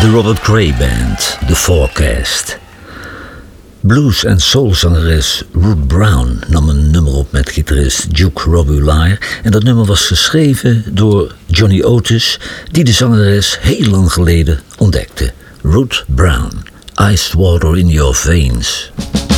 De Robert Cray Band, The Forecast. Blues- en soulzangeres Ruth Brown nam een nummer op met gitarist Duke Robillard. En dat nummer was geschreven door Johnny Otis, die de zangeres heel lang geleden ontdekte. Ruth Brown, Iced Water in Your Veins.